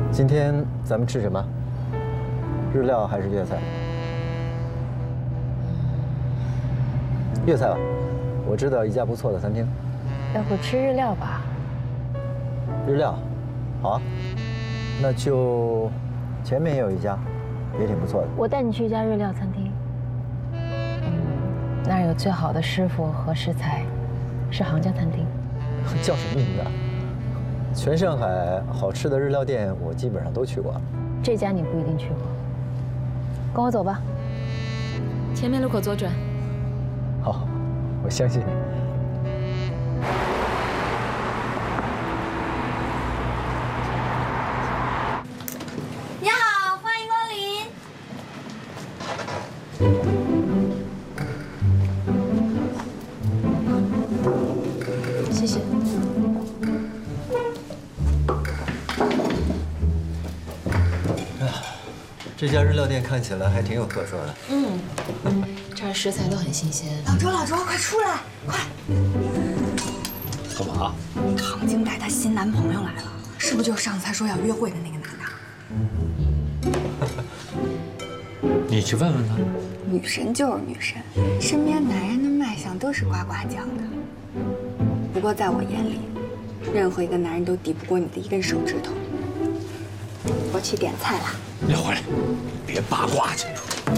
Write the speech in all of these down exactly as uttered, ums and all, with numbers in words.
今天咱们吃什么？日料还是粤菜？粤菜吧，我知道一家不错的餐厅。 要不吃日料吧？ 日料，好啊。那就前面也有一家，也挺不错的。 我带你去一家日料餐厅。嗯，那儿有最好的师傅和食材，是行家餐厅。 叫什么名字啊？全上海好吃的日料店，我基本上都去过了。 这家你不一定去过。跟我走吧。 前面路口左转。 好，我相信你。 你好，欢迎光临。谢谢。 这家日料店看起来还挺有特色的。 嗯，这儿食材都很新鲜。 老周，老周，快出来，快！ 干嘛？ 唐晶带她新男朋友来了，是不是就是上次她说要约会的那个男的？ 你去问问他。 女神就是女神，身边男人的卖相都是呱呱叫的。不过在我眼里，任何一个男人都抵不过你的一根手指头。我去点菜啦。 你回来，别八卦去。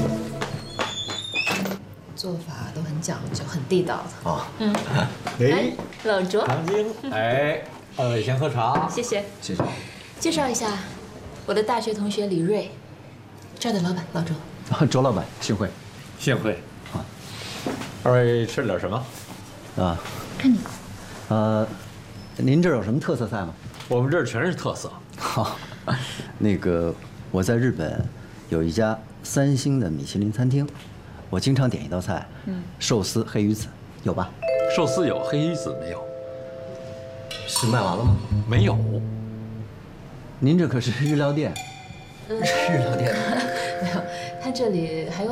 做法都很讲究，很地道的。 啊， 嗯， 哎， 老卓， 唐晶，哎，二位先喝茶。 谢谢。 谢谢。 介绍一下，我的大学同学李瑞，这儿的老板老周。 啊，周老板，幸会。 幸会。啊，二位吃点什么？ 啊， 看你。 呃，您这儿有什么特色菜吗？ 我们这儿全是特色。 好，那个我在日本有一家三星的米其林餐厅，我经常点一道菜，嗯，寿司黑鱼子，有吧？ 寿司有，黑鱼子没有。 是卖完了吗？ 没有。 您这可是日料店，日料店。 没有，他这里还有